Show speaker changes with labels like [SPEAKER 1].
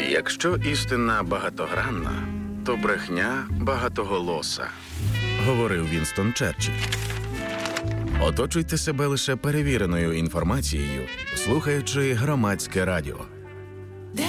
[SPEAKER 1] Якщо істина багатогранна, то брехня багатоголоса, говорив Вінстон Черчилль. Оточуйте себе лише перевіреною інформацією, слухаючи Громадське радіо.